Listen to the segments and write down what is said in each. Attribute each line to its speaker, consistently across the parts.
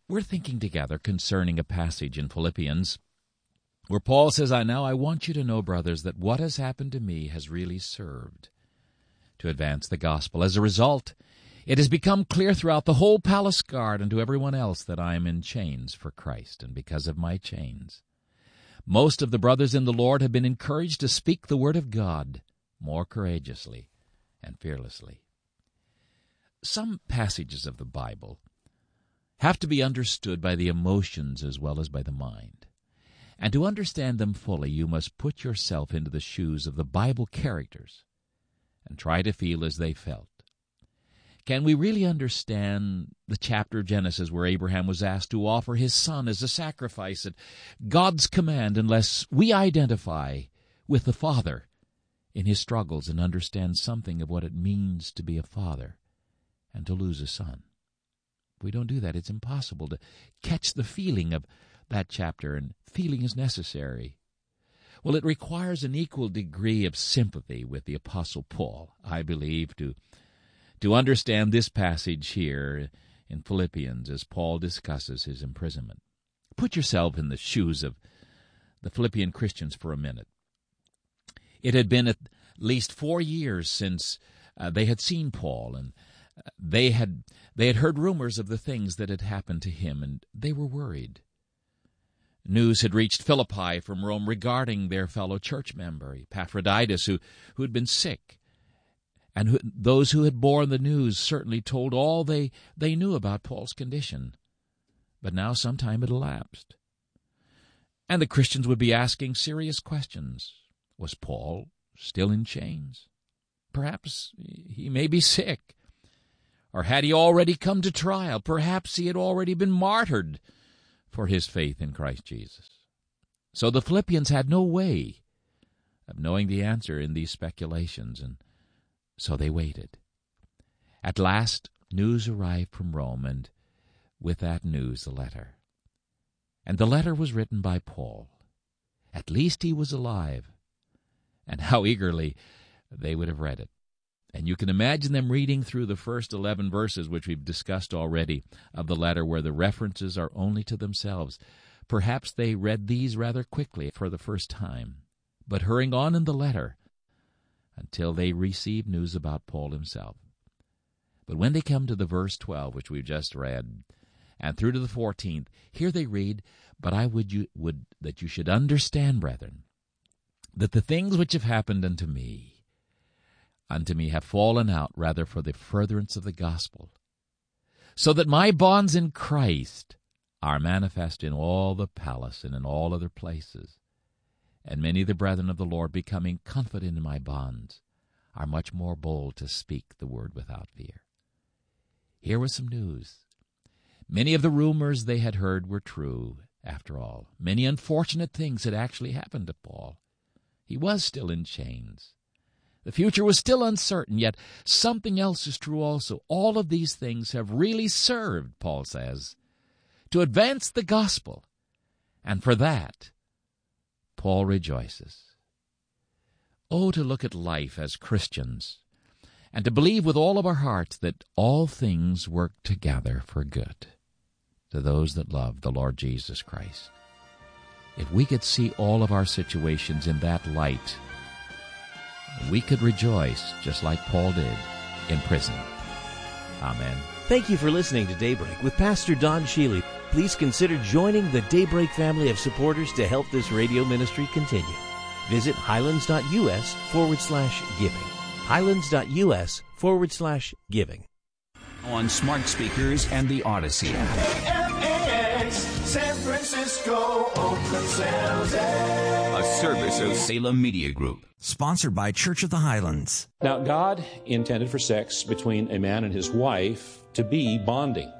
Speaker 1: We're thinking together concerning a passage in Philippians where Paul says, I want you to know, brothers, that what has happened to me has really served to advance the gospel. As a result, it has become clear throughout the whole palace guard and to everyone else that I am in chains for Christ, and because of my chains, most of the brothers in the Lord have been encouraged to speak the word of God more courageously and fearlessly. Some passages of the Bible have to be understood by the emotions as well as by the mind. And to understand them fully, you must put yourself into the shoes of the Bible characters and try to feel as they felt. Can we really understand the chapter of Genesis where Abraham was asked to offer his son as a sacrifice at God's command unless we identify with the father in his struggles and understand something of what it means to be a father and to lose a son? If we don't do that, it's impossible to catch the feeling of that chapter, and feeling is necessary. Well, it requires an equal degree of sympathy with the Apostle Paul, I believe, to understand this passage here in Philippians as Paul discusses his imprisonment. Put yourself in the shoes of the Philippian Christians for a minute. It had been at least 4 years since they had seen Paul, and they had heard rumors of the things that had happened to him, and they were worried. News had reached Philippi from Rome regarding their fellow church member, Epaphroditus, who had been sick. And those who had borne the news certainly told all they knew about Paul's condition. But now some time had elapsed. And the Christians would be asking serious questions. Was Paul still in chains? Perhaps he may be sick. Or had he already come to trial? Perhaps he had already been martyred for his faith in Christ Jesus. So the Philippians had no way of knowing the answer in these speculations, and so they waited. At last, news arrived from Rome, and with that news, a letter. And the letter was written by Paul. At least he was alive. And how eagerly they would have read it. And you can imagine them reading through the first 11 verses, which we've discussed already, of the letter where the references are only to themselves. Perhaps they read these rather quickly for the first time, but hurrying on in the letter until they received news about Paul himself. But when they come to the verse 12, which we've just read, and through to the 14th, here they read, "But I would that you should understand, brethren, that the things which have happened unto me have fallen out rather for the furtherance of the gospel, so that my bonds in Christ are manifest in all the palace and in all other places. And many of the brethren of the Lord, becoming confident in my bonds, are much more bold to speak the word without fear." Here was some news. Many of the rumors they had heard were true, after all. Many unfortunate things had actually happened to Paul. He was still in chains. The future was still uncertain, yet something else is true also. All of these things have really served, Paul says, to advance the gospel. And for that, Paul rejoices. Oh, to look at life as Christians and to believe with all of our hearts that all things work together for good to those that love the Lord Jesus Christ. If we could see all of our situations in that light, we could rejoice just like Paul did in prison. Amen.
Speaker 2: Thank you for listening to Daybreak with Pastor Don Shealy. Please consider joining the Daybreak family of supporters to help this radio ministry continue. Visit highlands.us/giving. highlands.us/giving.
Speaker 3: On smart speakers and the Odyssey app.
Speaker 4: San Francisco, Oakland, San Jose.
Speaker 3: A service of Salem Media Group.
Speaker 5: Sponsored by Church of the Highlands.
Speaker 6: Now, God intended for sex between a man and his wife to be bonding.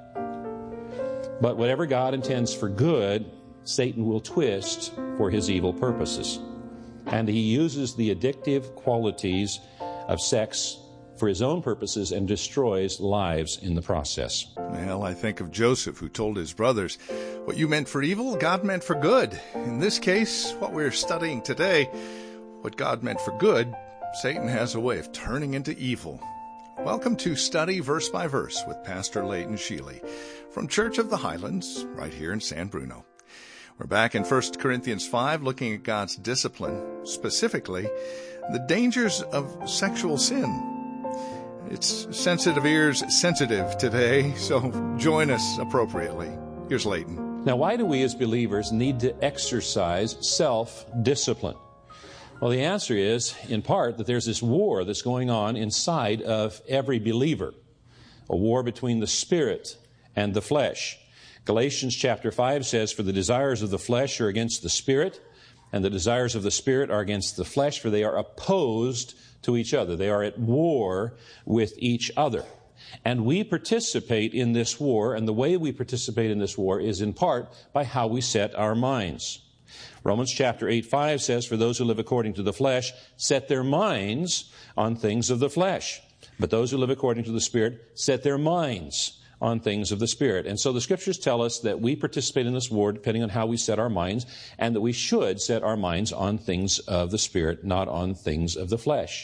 Speaker 6: But whatever God intends for good, Satan will twist for his evil purposes. And he uses the addictive qualities of sex for his own purposes and destroys lives in the process.
Speaker 7: Well, I think of Joseph, who told his brothers, "What you meant for evil, God meant for good." In this case, what we're studying today, what God meant for good, Satan has a way of turning into evil. Welcome to Study Verse by Verse with Pastor Leighton Sheely from Church of the Highlands, right here in San Bruno. We're back in 1 Corinthians 5, looking at God's discipline, specifically the dangers of sexual sin. It's sensitive ears sensitive today, so join us appropriately. Here's Leighton.
Speaker 6: Now, why do we as believers need to exercise self-discipline? Well, the answer is, in part, that there's this war that's going on inside of every believer, a war between the spirit and the flesh. Galatians chapter 5 says, "For the desires of the flesh are against the spirit, and the desires of the spirit are against the flesh, for they are opposed to each other." They are at war with each other. And we participate in this war, and the way we participate in this war is in part by how we set our minds. Romans chapter 8:5 says, "For those who live according to the flesh set their minds on things of the flesh. But those who live according to the Spirit set their minds on things of the Spirit." And so the Scriptures tell us that we participate in this war depending on how we set our minds, and that we should set our minds on things of the Spirit, not on things of the flesh.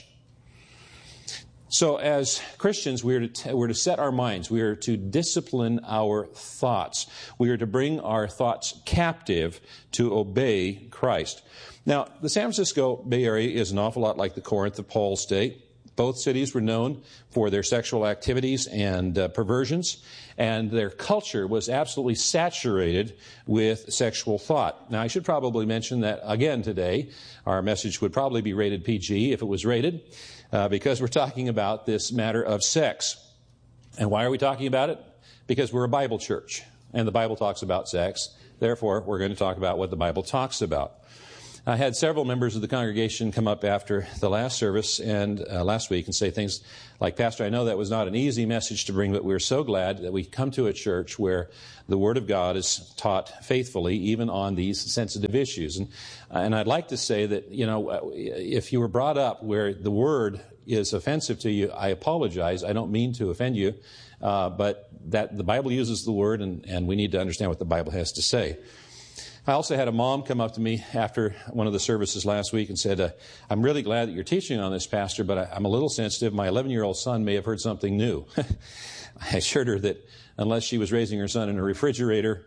Speaker 6: So as Christians, we're to set our minds. We are to discipline our thoughts. We are to bring our thoughts captive to obey Christ. Now, the San Francisco Bay Area is an awful lot like the Corinth of Paul's day. Both cities were known for their sexual activities and perversions, and their culture was absolutely saturated with sexual thought. Now, I should probably mention that, again, today, our message would probably be rated PG if it was rated, because we're talking about this matter of sex. And why are we talking about it? Because we're a Bible church, and the Bible talks about sex. Therefore, we're going to talk about what the Bible talks about. I had several members of the congregation come up after the last service and last week and say things like, "Pastor, I know that was not an easy message to bring, but we're so glad that we come to a church where the Word of God is taught faithfully, even on these sensitive issues." And I'd like to say that, if you were brought up where the Word is offensive to you, I apologize. I don't mean to offend you, but that the Bible uses the Word, and we need to understand what the Bible has to say. I also had a mom come up to me after one of the services last week and said, "I'm really glad that you're teaching on this, Pastor, but I'm a little sensitive. My 11-year-old son may have heard something new." I assured her that unless she was raising her son in a refrigerator,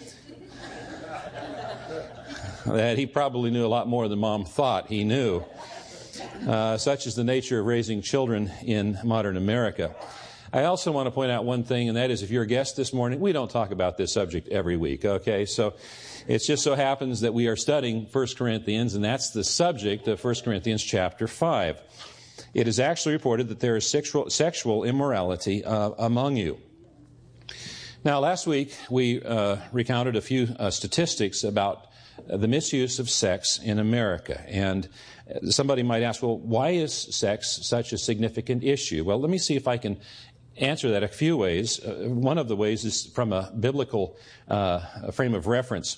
Speaker 6: that he probably knew a lot more than Mom thought he knew. Such is the nature of raising children in modern America. I also want to point out one thing, and that is, if you're a guest this morning, we don't talk about this subject every week, okay? So it just so happens that we are studying 1 Corinthians, and that's the subject of 1 Corinthians chapter 5. It is actually reported that there is sexual immorality among you. Now, last week we recounted a few statistics about the misuse of sex in America. And somebody might ask, well, why is sex such a significant issue? Well, let me see if I can answer that a few ways. One of the ways is from a biblical frame of reference.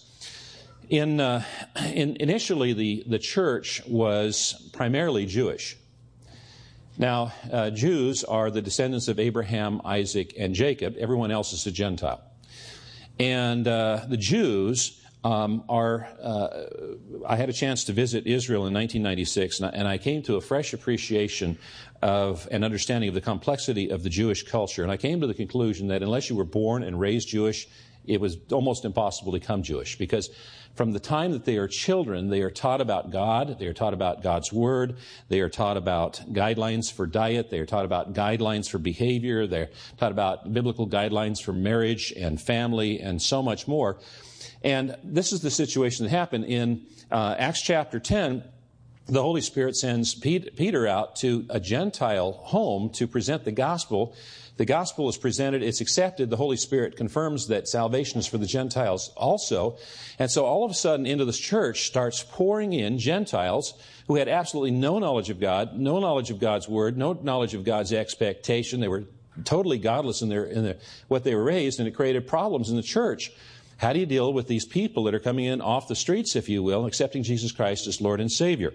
Speaker 6: Initially, the church was primarily Jewish. Now, Jews are the descendants of Abraham, Isaac, and Jacob. Everyone else is a Gentile. And the Jews I had a chance to visit Israel in 1996, and I came to a fresh appreciation of an understanding of the complexity of the Jewish culture. And I came to the conclusion that unless you were born and raised Jewish, it was almost impossible to become Jewish, because from the time that they are children, they are taught about God, they are taught about God's Word, they are taught about guidelines for diet, they are taught about guidelines for behavior, they're taught about biblical guidelines for marriage and family and so much more. And this is the situation that happened in Acts chapter 10. The Holy Spirit sends Peter out to a Gentile home to present the gospel. The gospel is presented, it's accepted. The Holy Spirit confirms that salvation is for the Gentiles also. And so all of a sudden into this church starts pouring in Gentiles who had absolutely no knowledge of God, no knowledge of God's Word, no knowledge of God's expectation. They were totally godless in their what they were raised, and it created problems in the church. How do you deal with these people that are coming in off the streets, if you will, accepting Jesus Christ as Lord and Savior?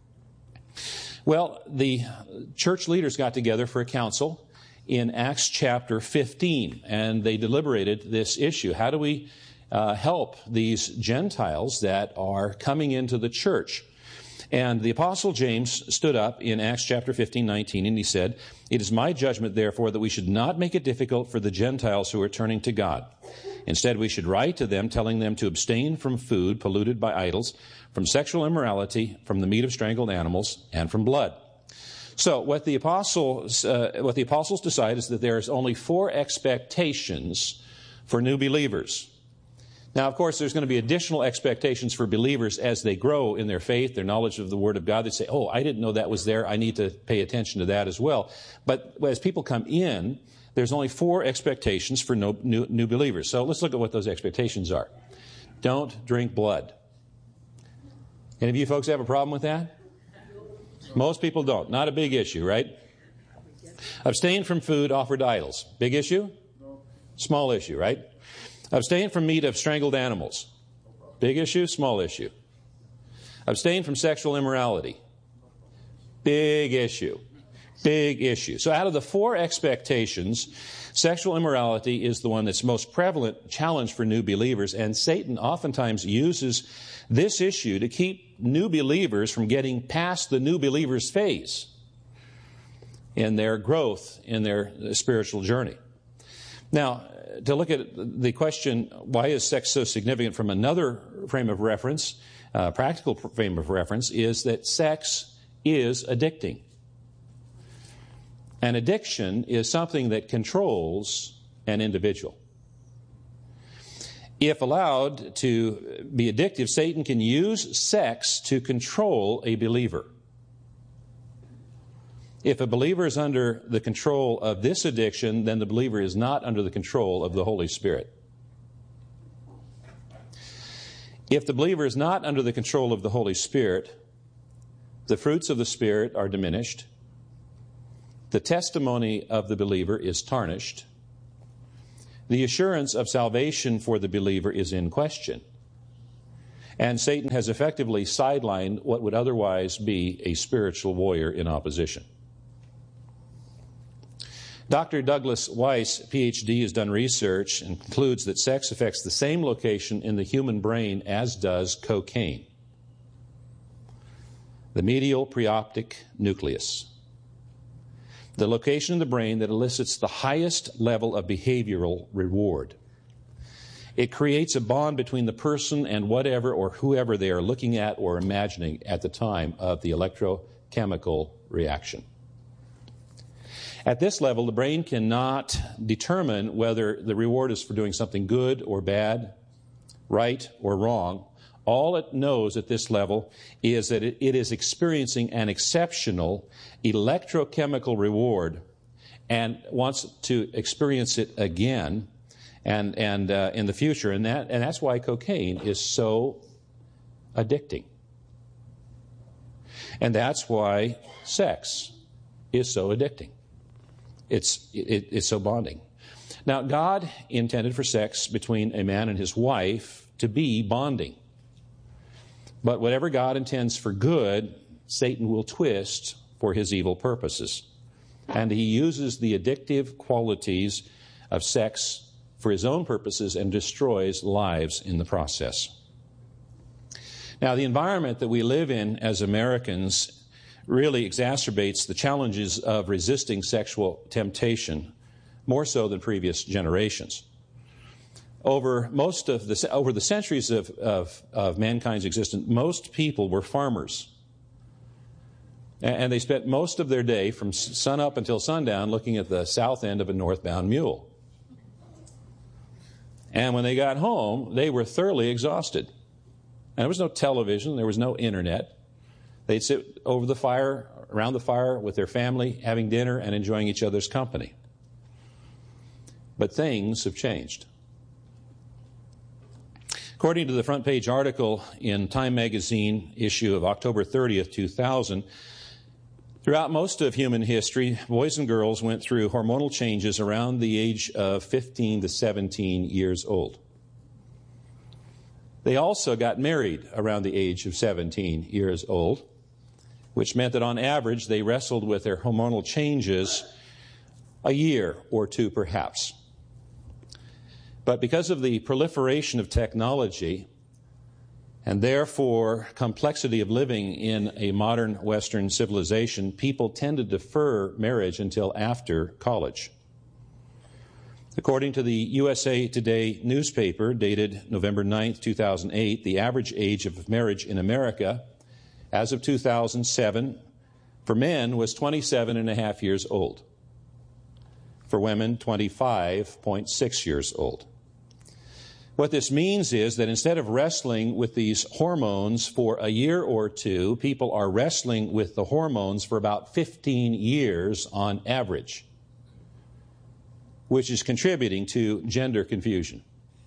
Speaker 6: Well, the church leaders got together for a council in Acts chapter 15, and they deliberated this issue. How do we help these Gentiles that are coming into the church? And the Apostle James stood up in Acts chapter 15:19, and he said, "It is my judgment, therefore, that we should not make it difficult for the Gentiles who are turning to God. Instead, we should write to them, telling them to abstain from food polluted by idols, from sexual immorality, from the meat of strangled animals, and from blood." So what the apostles decide is that there's only 4 expectations for new believers. Now, of course, there's going to be additional expectations for believers as they grow in their faith, their knowledge of the Word of God. They say, "Oh, I didn't know that was there. I need to pay attention to that as well." But as people come in, there's only 4 expectations for new believers. So let's look at what those expectations are. Don't drink blood. Any of you folks have a problem with that? Most people don't. Not a big issue, right? Abstain from food offered to idols. Big issue? Small issue, right? Abstain from meat of strangled animals. Big issue? Small issue. Abstain from sexual immorality. Big issue. Big issue. So out of the 4 expectations, sexual immorality is the one that's most prevalent challenge for new believers, and Satan oftentimes uses this issue to keep new believers from getting past the new believers phase in their growth in their spiritual journey. Now, to look at the question, why is sex so significant from another frame of reference, practical frame of reference, is that sex is addicting. An addiction is something that controls an individual. If allowed to be addictive, Satan can use sex to control a believer. If a believer is under the control of this addiction, then the believer is not under the control of the Holy Spirit. If the believer is not under the control of the Holy Spirit, the fruits of the Spirit are diminished. The testimony of the believer is tarnished. The assurance of salvation for the believer is in question. And Satan has effectively sidelined what would otherwise be a spiritual warrior in opposition. Dr. Douglas Weiss, Ph.D., has done research and concludes that sex affects the same location in the human brain as does cocaine, the medial preoptic nucleus, the location in the brain that elicits the highest level of behavioral reward. It creates a bond between the person and whatever or whoever they are looking at or imagining at the time of the electrochemical reaction. At this level, the brain cannot determine whether the reward is for doing something good or bad, right or wrong. All it knows at this level is that it is experiencing an exceptional electrochemical reward and wants to experience it again and in the future. And that's why cocaine is so addicting. And that's why sex is so addicting. It's so bonding. Now, God intended for sex between a man and his wife to be bonding. But whatever God intends for good, Satan will twist for his evil purposes. And he uses the addictive qualities of sex for his own purposes and destroys lives in the process. Now, the environment that we live in as Americans really exacerbates the challenges of resisting sexual temptation more so than previous generations. Over the centuries of mankind's existence, most people were farmers. And they spent most of their day from sun up until sundown looking at the south end of a northbound mule. And when they got home, they were thoroughly exhausted. And there was no television, there was no internet. They'd sit over the fire, around the fire with their family, having dinner and enjoying each other's company. But things have changed. According to the front page article in Time magazine issue of October 30th, 2000, throughout most of human history, boys and girls went through hormonal changes around the age of 15 to 17 years old. They also got married around the age of 17 years old, which meant that on average they wrestled with their hormonal changes a year or two perhaps. But because of the proliferation of technology And therefore, complexity of living in a modern Western civilization, people tend to defer marriage until after college. According to the USA Today newspaper, dated November 9, 2008, the average age of marriage in America, as of 2007, for men was 27 and a half years old. For women, 25.6 years old. What this means is that instead of wrestling with these hormones for a year or two, people are wrestling with the hormones for about 15 years on average, which is contributing to gender confusion.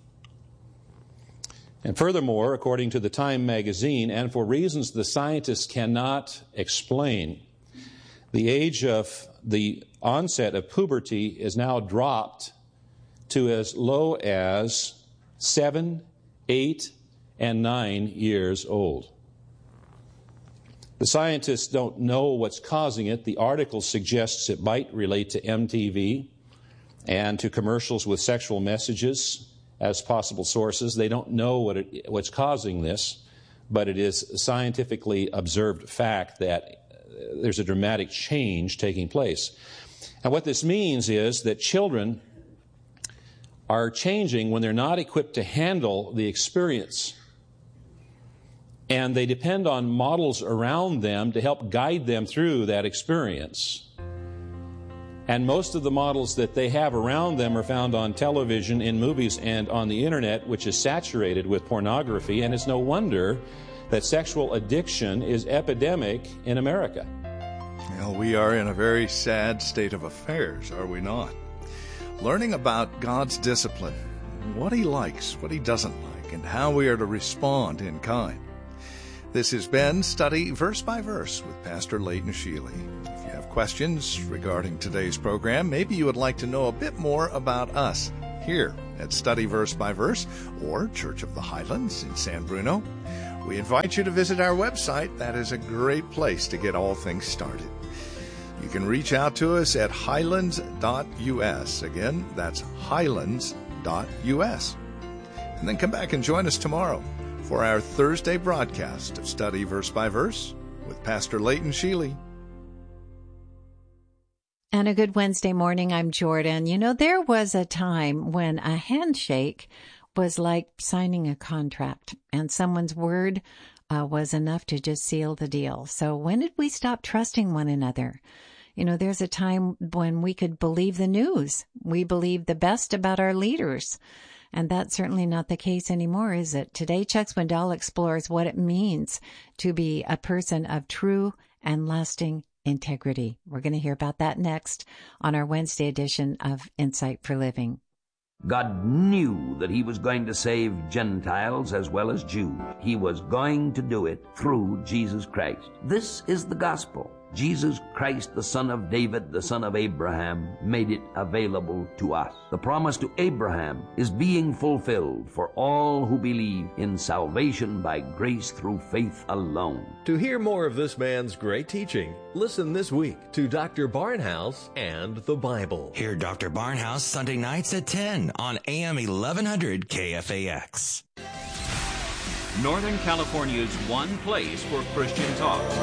Speaker 6: And furthermore, according to the Time magazine, and for reasons the scientists cannot explain, the age of the onset of puberty is now dropped to as low as 7, 8, and 9 years old. The scientists don't know what's causing it. The article suggests it might relate to MTV and to commercials with sexual messages as possible sources. They don't know what's causing this, but it is a scientifically observed fact that there's a dramatic change taking place. And what this means is that children are changing when they're not equipped to handle the experience. And they depend on models around them to help guide them through that experience. And most of the models that they have around them are found on television, in movies, and on the internet, which is saturated with pornography. And it's no wonder that sexual addiction is epidemic in America.
Speaker 7: Well, we are in a very sad state of affairs, are we not? Learning about God's discipline, what He likes, what He doesn't like, and how we are to respond in kind. This has been Study Verse by Verse with Pastor Leighton Sheely. If you have questions regarding today's program, maybe you would like to know a bit more about us here at Study Verse by Verse or Church of the Highlands in San Bruno, we invite you to visit our website. That is a great place to get all things started. You can reach out to us at highlands.us. Again, that's highlands.us. And then come back and join us tomorrow for our Thursday broadcast of Study Verse by Verse with Pastor Leighton Sheely.
Speaker 8: And a good Wednesday morning. I'm Jordan. You know, there was a time when a handshake was like signing a contract, and someone's word was enough to just seal the deal. So when did we stop trusting one another? You know, there's a time when we could believe the news. We believe the best about our leaders. And that's certainly not the case anymore, is it? Today, Chuck Swindoll explores what it means to be a person of true and lasting integrity. We're going to hear about that next on our Wednesday edition of Insight for Living.
Speaker 9: God knew that He was going to save Gentiles as well as Jews. He was going to do it through Jesus Christ. This is the gospel. Jesus Christ, the son of David, the son of Abraham, made it available to us. The promise to Abraham is being fulfilled for all who believe in salvation by grace through faith alone.
Speaker 10: To hear more of this man's great teaching, listen this week to Dr. Barnhouse and the Bible.
Speaker 5: Hear Dr. Barnhouse Sunday nights at 10 on AM 1100 KFAX.
Speaker 3: Northern California's one place for Christian talk.